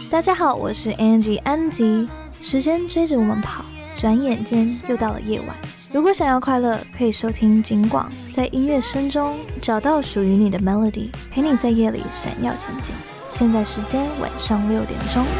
大家好，我是 Angie 安吉。时间追着我们跑，转眼间又到了夜晚。如果想要快乐，可以收听警广，在音乐声中找到属于你的 melody， 陪你在夜里闪耀前进。现在时间晚上6点钟。